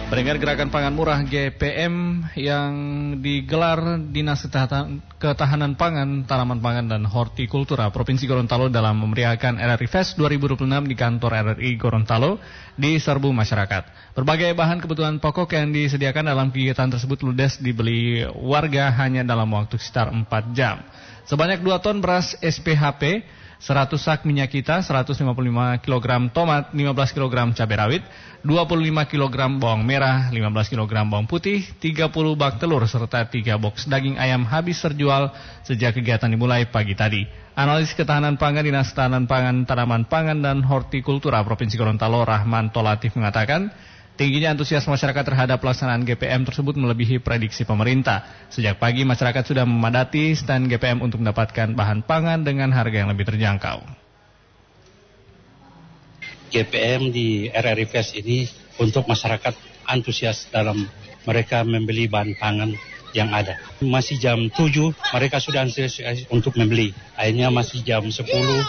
Pendengar, gerakan pangan murah GPM yang digelar Dinas Ketahanan Pangan, Tanaman Pangan dan Hortikultura Provinsi Gorontalo dalam memeriahkan RRI Fest 2026 di kantor RRI Gorontalo diserbu masyarakat. Berbagai bahan kebutuhan pokok yang disediakan dalam kegiatan tersebut ludes dibeli warga hanya dalam waktu sekitar 4 jam. Sebanyak 2 ton beras SPHP, 100 sak minyak kita, 155 kg tomat, 15 kg cabai rawit, 25 kg bawang merah, 15 kg bawang putih, 30 bak telur, serta 3 box daging ayam habis terjual sejak kegiatan dimulai pagi tadi. Analis Ketahanan Pangan Dinas Ketahanan Pangan, Tanaman Pangan dan Hortikultura Provinsi Gorontalo Rahmanto Latif mengatakan, tingginya antusias masyarakat terhadap pelaksanaan GPM tersebut melebihi prediksi pemerintah. Sejak pagi masyarakat sudah memadati stand GPM untuk mendapatkan bahan pangan dengan harga yang lebih terjangkau. GPM di RRI Fest ini untuk masyarakat antusias dalam mereka membeli bahan pangan yang ada. Masih jam 7 mereka sudah antusias untuk membeli. Akhirnya masih jam 10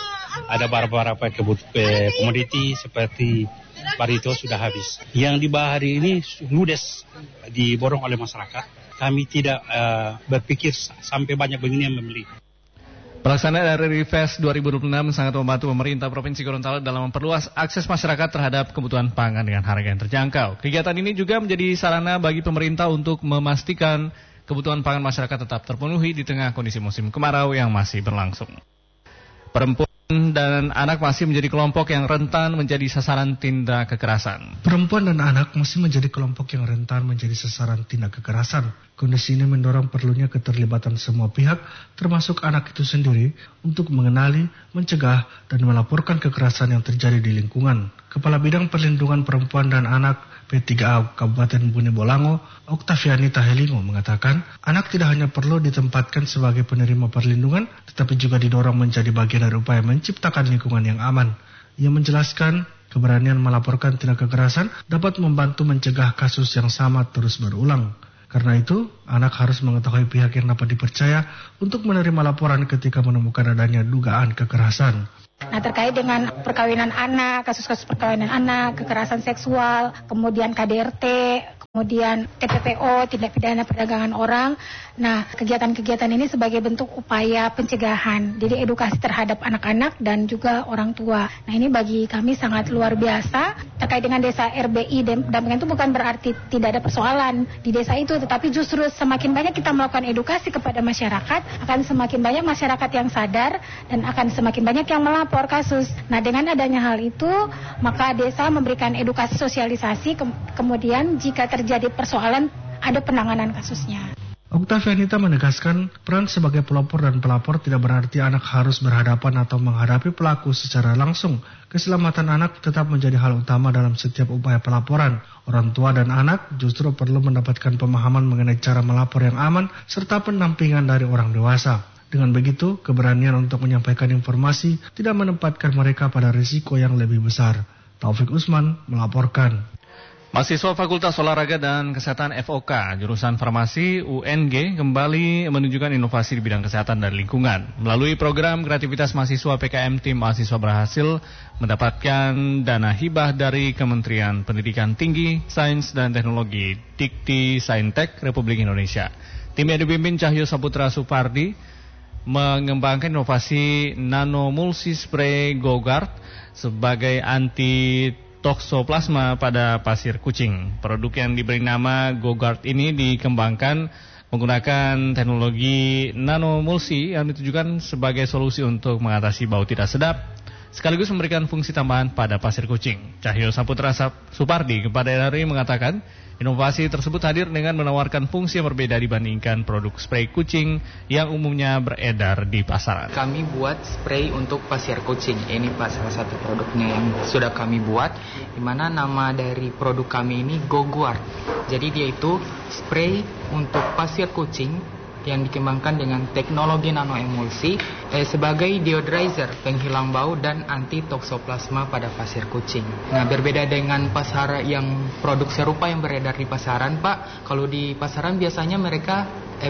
ada beberapa komoditi seperti barito sudah habis. Yang di hari ini ludes diborong oleh masyarakat. Kami tidak berpikir sampai banyak begini yang membeli. Pelaksanaan RRI Fest 2026 sangat membantu pemerintah Provinsi Gorontalo dalam memperluas akses masyarakat terhadap kebutuhan pangan dengan harga yang terjangkau. Kegiatan ini juga menjadi sarana bagi pemerintah untuk memastikan kebutuhan pangan masyarakat tetap terpenuhi di tengah kondisi musim kemarau yang masih berlangsung. Perempuan dan anak masih menjadi kelompok yang rentan menjadi sasaran tindak kekerasan. Perempuan dan anak masih menjadi kelompok yang rentan menjadi sasaran tindak kekerasan. Kondisi ini mendorong perlunya keterlibatan semua pihak, termasuk anak itu sendiri, untuk mengenali, mencegah, dan melaporkan kekerasan yang terjadi di lingkungan. Kepala Bidang Perlindungan Perempuan dan Anak P3A Kabupaten Bone Bolango, Oktaviani Tahelingo mengatakan, anak tidak hanya perlu ditempatkan sebagai penerima perlindungan, tetapi juga didorong menjadi bagian dari upaya menciptakan lingkungan yang aman. Ia menjelaskan, keberanian melaporkan tindak kekerasan dapat membantu mencegah kasus yang sama terus berulang. Karena itu, anak harus mengetahui pihak yang dapat dipercaya untuk menerima laporan ketika menemukan adanya dugaan kekerasan. Nah, terkait dengan perkawinan anak, kasus-kasus perkawinan anak, kekerasan seksual, kemudian KDRT, kemudian TPPO, tindak pidana perdagangan orang. Nah, kegiatan-kegiatan ini sebagai bentuk upaya pencegahan, jadi edukasi terhadap anak-anak dan juga orang tua. Nah, ini bagi kami sangat luar biasa. Terkait dengan desa RBI, dampingan itu bukan berarti tidak ada persoalan di desa itu, tetapi justru semakin banyak kita melakukan edukasi kepada masyarakat, akan semakin banyak masyarakat yang sadar dan akan semakin banyak yang melapor kasus. Nah, dengan adanya hal itu, maka desa memberikan edukasi sosialisasi, kemudian jika terjadi persoalan, ada penanganan kasusnya. Oktavianita menegaskan, peran sebagai pelopor dan pelapor tidak berarti anak harus berhadapan atau menghadapi pelaku secara langsung. Keselamatan anak tetap menjadi hal utama dalam setiap upaya pelaporan. Orang tua dan anak justru perlu mendapatkan pemahaman mengenai cara melapor yang aman serta pendampingan dari orang dewasa. Dengan begitu, keberanian untuk menyampaikan informasi tidak menempatkan mereka pada risiko yang lebih besar. Taufik Usman melaporkan. Mahasiswa Fakultas Olahraga dan Kesehatan FOK, jurusan Farmasi UNG, kembali menunjukkan inovasi di bidang kesehatan dan lingkungan. Melalui program kreativitas mahasiswa PKM, tim mahasiswa berhasil mendapatkan dana hibah dari Kementerian Pendidikan Tinggi, Sains dan Teknologi, Dikti Saintek Republik Indonesia. Tim yang dipimpin Cahyo Saputra Supardi mengembangkan inovasi nanomulsi spray Go-Guard sebagai anti toksoplasma pada pasir kucing. Produk yang diberi nama Go-Guard ini dikembangkan menggunakan teknologi nanomulsi yang ditujukan sebagai solusi untuk mengatasi bau tidak sedap, sekaligus memberikan fungsi tambahan pada pasir kucing. Cahyo Saputra Supardi kepada RRI mengatakan, inovasi tersebut hadir dengan menawarkan fungsi yang berbeda dibandingkan produk spray kucing yang umumnya beredar di pasaran. Kami buat spray untuk pasir kucing. Ini Pak salah satu produknya yang sudah kami buat, di mana nama dari produk kami ini Go-Guard. Jadi dia itu spray untuk pasir kucing yang dikembangkan dengan teknologi nanoemulsi sebagai deodorizer, penghilang bau dan anti toksoplasma pada pasir kucing. Nah, berbeda dengan pasar yang produk serupa yang beredar di pasaran, Pak. Kalau di pasaran biasanya mereka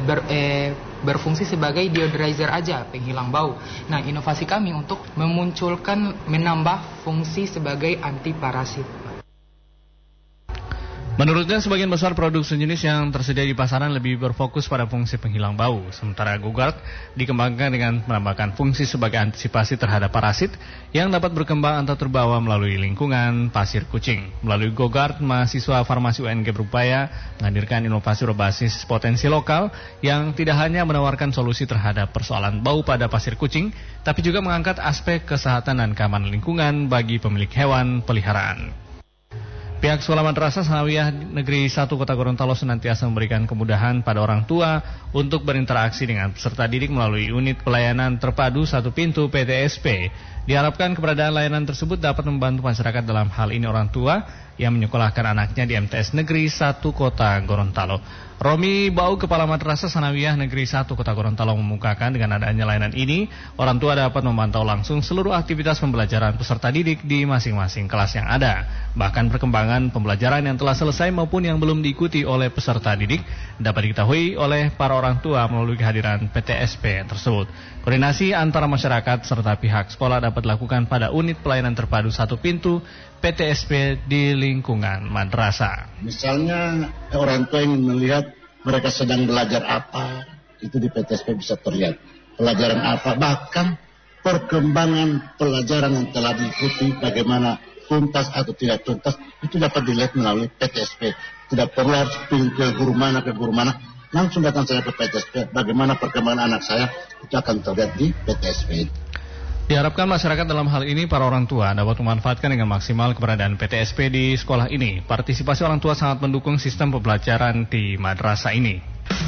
berfungsi sebagai deodorizer aja, penghilang bau. Nah, inovasi kami untuk menambah fungsi sebagai anti parasit. Menurutnya, sebagian besar produk sejenis yang tersedia di pasaran lebih berfokus pada fungsi penghilang bau, sementara GoGuard dikembangkan dengan menambahkan fungsi sebagai antisipasi terhadap parasit yang dapat berkembang atau terbawa melalui lingkungan pasir kucing. Melalui GoGuard, mahasiswa farmasi UNG berupaya menghadirkan inovasi berbasis potensi lokal yang tidak hanya menawarkan solusi terhadap persoalan bau pada pasir kucing, tapi juga mengangkat aspek kesehatan dan keamanan lingkungan bagi pemilik hewan peliharaan. Pihak Sekolah Madrasah Sanawiyah Negeri 1 Kota Gorontalo senantiasa memberikan kemudahan pada orang tua untuk berinteraksi dengan peserta didik melalui unit pelayanan terpadu satu pintu PTSP. Diharapkan keberadaan layanan tersebut dapat membantu masyarakat, dalam hal ini orang tua yang menyekolahkan anaknya di MTS Negeri 1 Kota Gorontalo. Romi Bau, Kepala Madrasah Sanawiyah Negeri 1 Kota Gorontalo, mengungkapkan dengan adanya layanan ini, orang tua dapat memantau langsung seluruh aktivitas pembelajaran peserta didik di masing-masing kelas yang ada. Bahkan perkembangan pembelajaran yang telah selesai maupun yang belum diikuti oleh peserta didik dapat diketahui oleh para orang tua melalui kehadiran PTSP tersebut. Koordinasi antara masyarakat serta pihak sekolah dapat dilakukan pada unit pelayanan terpadu satu pintu PTSP di lingkungan madrasah. Misalnya orang tua ingin melihat mereka sedang belajar apa, itu di PTSP bisa terlihat. Pelajaran apa, bahkan perkembangan pelajaran yang telah diikuti, bagaimana tuntas atau tidak tuntas, itu dapat dilihat melalui PTSP. Tidak perlu harus pilih ke guru mana, langsung datang saya ke PTSP. Bagaimana perkembangan anak saya, itu akan terlihat di PTSP. Diharapkan masyarakat, dalam hal ini para orang tua, dapat memanfaatkan dengan maksimal keberadaan PTSP di sekolah ini. Partisipasi orang tua sangat mendukung sistem pembelajaran di madrasah ini.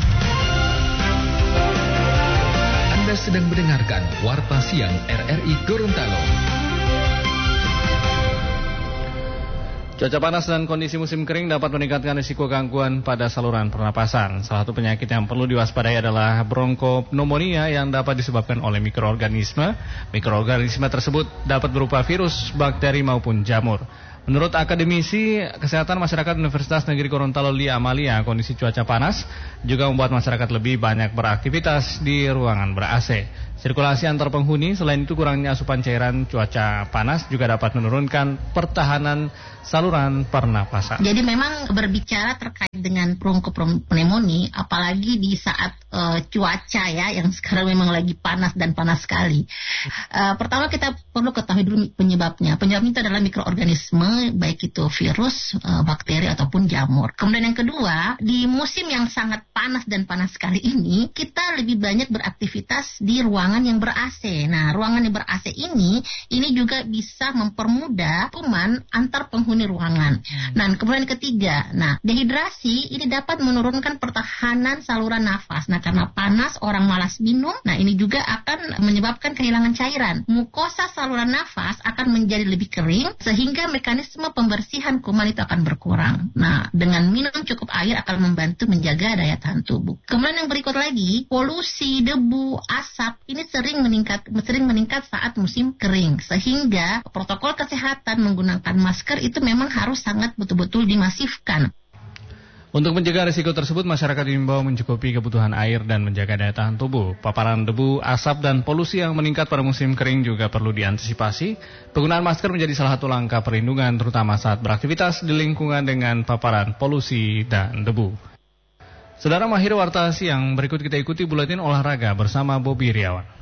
Anda sedang mendengarkan Warta Siang RRI Gorontalo. Cuaca panas dan kondisi musim kering dapat meningkatkan risiko gangguan pada saluran pernapasan. Salah satu penyakit yang perlu diwaspadai adalah bronkopneumonia yang dapat disebabkan oleh mikroorganisme. Mikroorganisme tersebut dapat berupa virus, bakteri maupun jamur. Menurut akademisi kesehatan masyarakat Universitas Negeri Gorontalo Lia Amalia, kondisi cuaca panas juga membuat masyarakat lebih banyak beraktivitas di ruangan ber-AC. Sirkulasi antar penghuni, selain itu kurangnya asupan cairan cuaca panas juga dapat menurunkan pertahanan saluran pernapasan. Jadi memang berbicara terkait dengan bronkopneumonia, apalagi di saat cuaca ya yang sekarang memang lagi panas dan panas sekali. Pertama kita perlu ketahui dulu penyebabnya. Penyebabnya itu adalah mikroorganisme, baik itu virus, bakteri ataupun jamur. Kemudian yang kedua, di musim yang sangat panas dan panas sekali ini, kita lebih banyak beraktivitas di ruangan yang ber-AC. Nah, ruangan yang ber-AC ini juga bisa mempermudah kuman antar penghuni ruangan. Nah, kemudian ketiga, dehidrasi ini dapat menurunkan pertahanan saluran nafas. Nah, karena panas orang malas minum, ini juga akan menyebabkan kehilangan cairan. Mukosa saluran nafas akan menjadi lebih kering sehingga mekanisme pembersihan kuman itu akan berkurang. Nah, dengan minum cukup air akan membantu menjaga daya tahan tubuh. Kemudian yang berikut lagi, polusi, debu, asap ini sering meningkat saat musim kering, sehingga protokol kesehatan menggunakan masker itu memang harus sangat betul-betul dimasifkan. Untuk mencegah risiko tersebut, masyarakat diimbau mencukupi kebutuhan air dan menjaga daya tahan tubuh. Paparan debu, asap, dan polusi yang meningkat pada musim kering juga perlu diantisipasi. Penggunaan masker menjadi salah satu langkah perlindungan, terutama saat beraktivitas di lingkungan dengan paparan polusi dan debu. Saudara, mahir Warta Siang, berikut kita ikuti buletin olahraga bersama Bobi Riawan.